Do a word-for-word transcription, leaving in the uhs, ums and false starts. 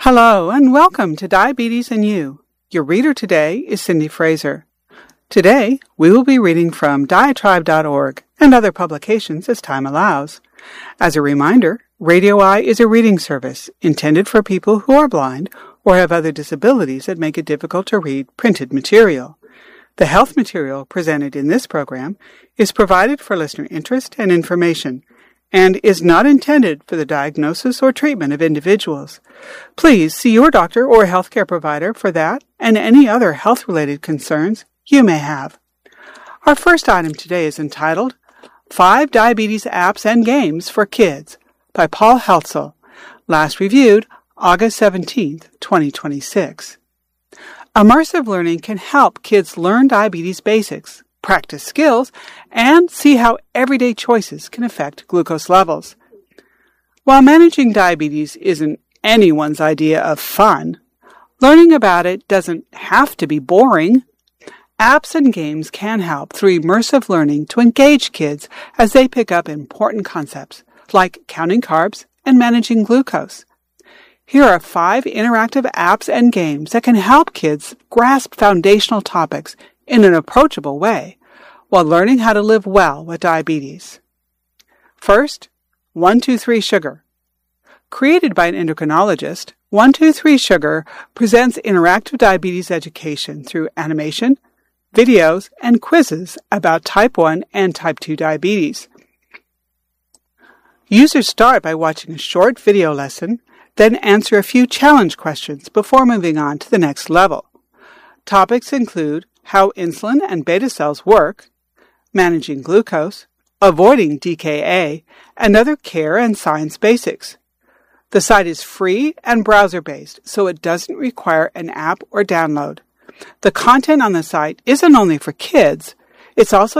Hello and welcome to Diabetes and You. Your reader today is Cindy Fraser. Today, we will be reading from diatribe dot org and other publications as time allows. As a reminder, Radio Eye is a reading service intended for people who are blind or have other disabilities that make it difficult to read printed material. The health material presented in this program is provided for listener interest and information and is not intended for the diagnosis or treatment of individuals. Please see your doctor or healthcare provider for that and any other health-related concerns you may have. Our first item today is entitled Five Diabetes Apps and Games for Kids by Paul Heltzel, last reviewed August seventeenth, twenty twenty-six. Immersive learning can help kids learn diabetes basics, practice skills, and see how everyday choices can affect glucose levels. While managing diabetes isn't anyone's idea of fun, learning about it doesn't have to be boring. Apps and games can help through immersive learning to engage kids as they pick up important concepts like counting carbs and managing glucose. Here are five interactive apps and games that can help kids grasp foundational topics in an approachable way while learning how to live well with diabetes. First, one two three Sugar. Created by an endocrinologist, one two three Sugar presents interactive diabetes education through animation, videos, and quizzes about type one and type two diabetes. Users start by watching a short video lesson, then answer a few challenge questions before moving on to the next level. Topics include how insulin and beta cells work, managing glucose, avoiding D K A, and other care and science basics. The site is free and browser-based, so it doesn't require an app or download. The content on the site isn't only for kids, it's also